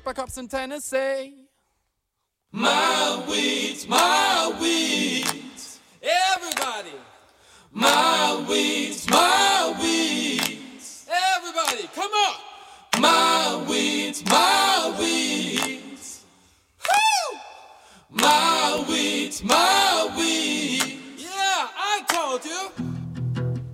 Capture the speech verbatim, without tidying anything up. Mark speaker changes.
Speaker 1: Backups in Tennessee.
Speaker 2: My weeds, my weeds.
Speaker 1: Everybody.
Speaker 2: My weeds, my weeds.
Speaker 1: Everybody, come on.
Speaker 2: My weeds, my weeds.
Speaker 1: Woo!
Speaker 2: My weeds, my